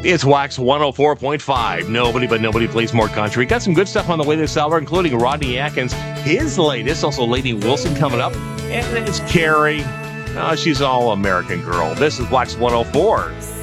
It's Wax 104.5. Nobody but nobody plays more country. Got some good stuff on the way this hour, including Rodney Atkins, his latest. Also, Lady Wilson coming up. And it's Carrie. She's all American girl. This is Wax 104.